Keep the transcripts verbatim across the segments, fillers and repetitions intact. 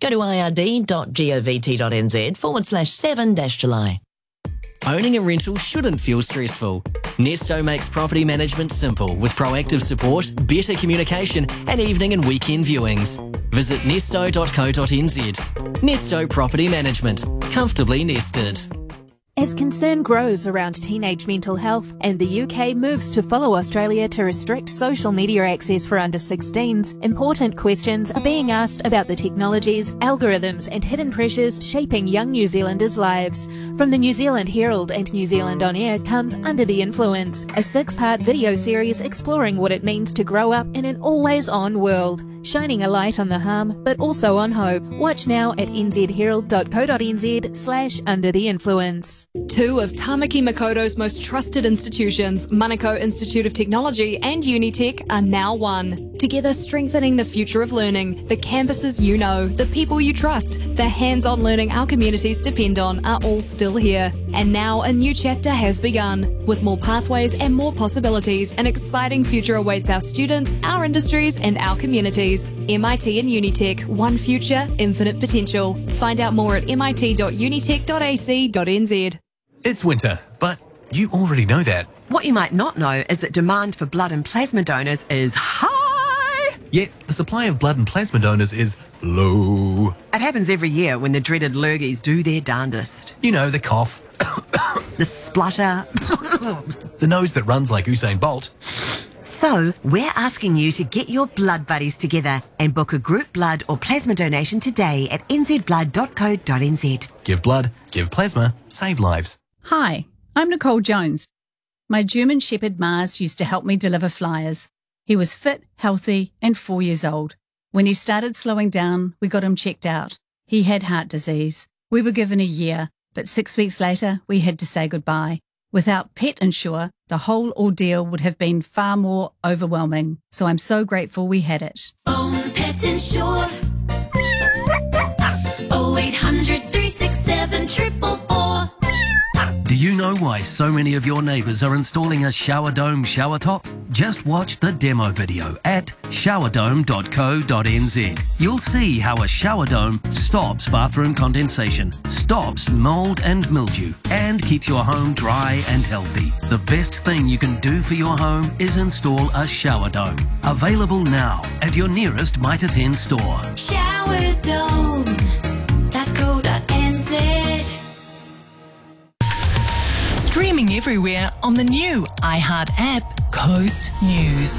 Go to ird.govt.nz forward slash seven dash July. Owning a rental shouldn't feel stressful. Nesto makes property management simple with proactive support, better communication and evening and weekend viewings. Visit nesto dot co dot n z. Nesto Property Management. Comfortably nested. As concern grows around teenage mental health and the U K moves to follow Australia to restrict social media access for under sixteens, important questions are being asked about the technologies, algorithms and hidden pressures shaping young New Zealanders' lives. From the New Zealand Herald and New Zealand On Air comes Under the Influence, a six-part video series exploring what it means to grow up in an always-on world, shining a light on the harm but also on hope. Watch now at nzherald.co.nz slash under the influence. Two of Tamaki Makoto's most trusted institutions, Manukau Institute of Technology and Unitec, are now one. Together strengthening the future of learning, the campuses you know, the people you trust, the hands-on learning our communities depend on are all still here. And now a new chapter has begun. With more pathways and more possibilities, an exciting future awaits our students, our industries and our communities. M I T and Unitec, one future, infinite potential. Find out more at mit dot unitec dot a c dot n z. It's winter, but you already know that. What you might not know is that demand for blood and plasma donors is high. Yet the supply of blood and plasma donors is low. It happens every year when the dreaded lurgies do their darndest. You know, the cough, the splutter, the nose that runs like Usain Bolt. So, we're asking you to get your blood buddies together and book a group blood or plasma donation today at n z blood dot co dot n z. Give blood, give plasma, save lives. Hi, I'm Nicole Jones. My German Shepherd Mars used to help me deliver flyers. He was fit, healthy and four years old. When he started slowing down, we got him checked out. He had heart disease. We were given a year, but six weeks later we had to say goodbye. Without Pet Insure, the whole ordeal would have been far more overwhelming. So I'm so grateful we had it. Phone Pet Insure. oh eight hundred, three six seven, four four four. Do you know why so many of your neighbours are installing a shower dome shower top? Just watch the demo video at shower dome dot co dot n z. You'll see how a shower dome stops bathroom condensation, stops mould and mildew, and keeps your home dry and healthy. The best thing you can do for your home is install a shower dome. Available now at your nearest Mitre ten store. shower dome dot co dot n z. Streaming everywhere on the new iHeart app, Coast News.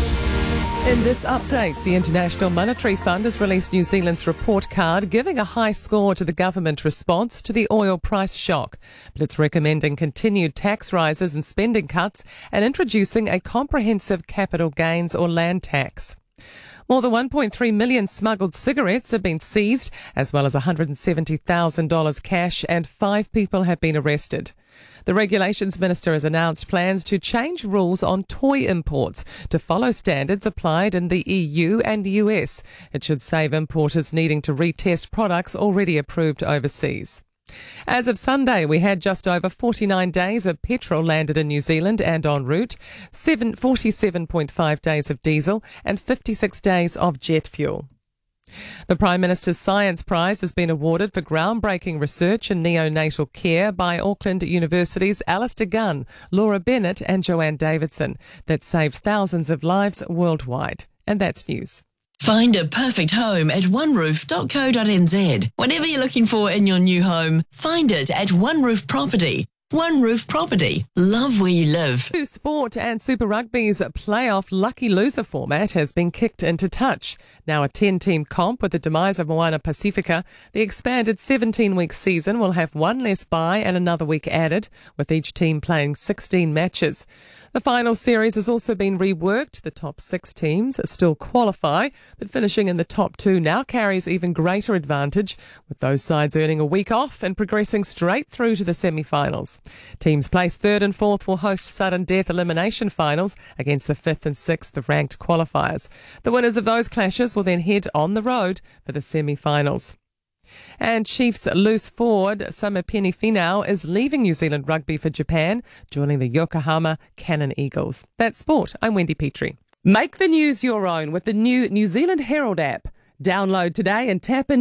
In this update, the International Monetary Fund has released New Zealand's report card, giving a high score to the government response to the oil price shock. But it's recommending continued tax rises and spending cuts and introducing a comprehensive capital gains or land tax. More than one point three million smuggled cigarettes have been seized, as well as one hundred seventy thousand dollars cash, and five people have been arrested. The Regulations Minister has announced plans to change rules on toy imports to follow standards applied in the E U and U S. It should save importers needing to retest products already approved overseas. As of Sunday, we had just over forty-nine days of petrol landed in New Zealand and en route, forty-seven point five days of diesel and fifty-six days of jet fuel. The Prime Minister's Science Prize has been awarded for groundbreaking research in neonatal care by Auckland University's Alistair Gunn, Laura Bennett and Joanne Davidson that saved thousands of lives worldwide. And that's news. Find a perfect home at one roof dot co dot n z. Whatever you're looking for in your new home, find it at One Roof Property. One Roof Property. Love where you live. Sport and Super Rugby's playoff lucky loser format has been kicked into touch. Now a ten-team comp with the demise of Moana Pacifica, the expanded seventeen-week season will have one less bye and another week added, with each team playing sixteen matches. The final series has also been reworked. The top six teams still qualify, but finishing in the top two now carries even greater advantage, with those sides earning a week off and progressing straight through to the semi-finals. Teams placed third and fourth will host sudden death elimination finals against the fifth and sixth ranked qualifiers. The winners of those clashes will then head on the road for the semi-finals. And Chiefs loose forward Samipeni Finau is leaving New Zealand rugby for Japan, joining the Yokohama Cannon Eagles. That's sport. I'm Wendy Petrie. Make the news your own with the new New Zealand Herald app. Download today and tap in